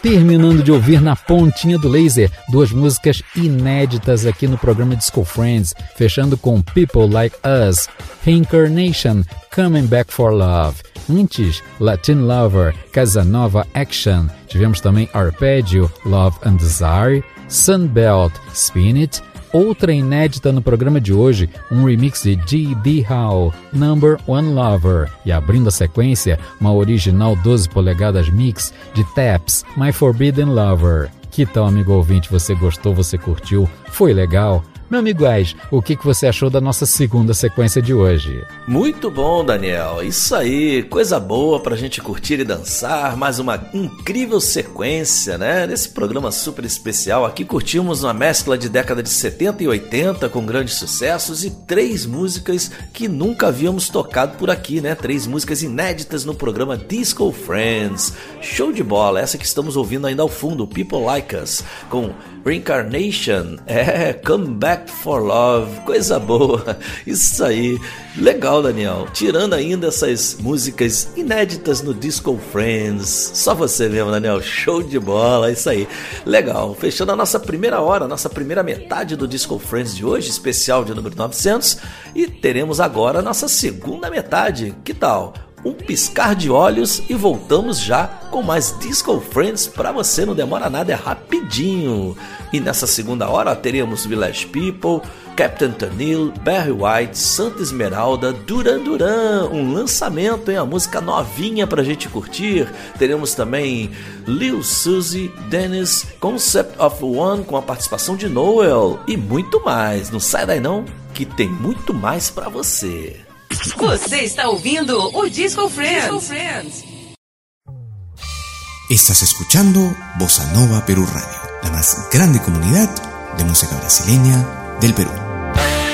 Terminando de ouvir na pontinha do laser, 2 músicas inéditas aqui no programa Disco Friends, fechando com People Like Us, Reincarnation, Coming Back for Love. Antes, Latin Lover, Casanova Action. Tivemos também Arpeggio, Love and Desire, Sunbelt, Spin It. Outra inédita no programa de hoje, um remix de G.D. Howe, Number One Lover. E abrindo a sequência, uma original 12 polegadas mix de Taps, My Forbidden Lover. Que tal, amigo ouvinte? Você gostou? Você curtiu? Foi legal? Meu amigo Ais, o que você achou da nossa segunda sequência de hoje? Muito bom, Daniel. Isso aí, coisa boa pra gente curtir e dançar. Mais uma incrível sequência, né? Nesse programa super especial aqui curtimos uma mescla de década de 70 e 80 com grandes sucessos e 3 músicas que nunca havíamos tocado por aqui, né? 3 músicas inéditas no programa Disco Friends. Show de bola, essa que estamos ouvindo ainda ao fundo, People Like Us, com Reincarnation, Come Back for Love, coisa boa, isso aí, legal, Daniel. Tirando ainda essas músicas inéditas no Disco Friends, só você mesmo, Daniel, show de bola, isso aí, legal. Fechando a nossa primeira hora, nossa primeira metade do Disco Friends de hoje, especial de número 900, e teremos agora a nossa segunda metade, que tal? Um piscar de olhos e voltamos já com mais Disco Friends pra você, não demora nada, é rapidinho. E nessa segunda hora teremos Village People, Captain Tennille, Barry White, Santa Esmeralda, Duran Duran, um lançamento, hein? A música novinha pra gente curtir. Teremos também Lil Suzy, Dennis, Concept of One com a participação de Noel e muito mais. Não sai daí não, que tem muito mais pra você. Você está ouvindo o Disco Friends. Estás escuchando Bossa Nova Perú Radio, la más grande comunidad de música brasileña del Perú.